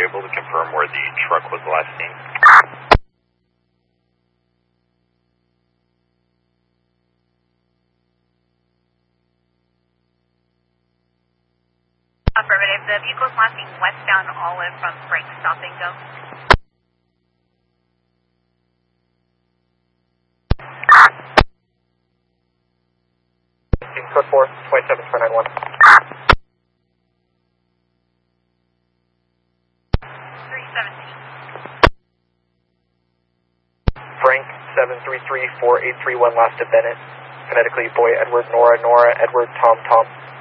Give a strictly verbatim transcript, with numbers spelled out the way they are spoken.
able to confirm where the truck was last seen? Affirmative. The vehicle is last seen westbound Olive from Frank Stop and Go. Code four, twenty-seven four nine one. three seventeen. Frank, seven three three four eight three one, last to Bennett. Phonetically, boy, Edward, Nora, Nora, Edward, Tom, Tom.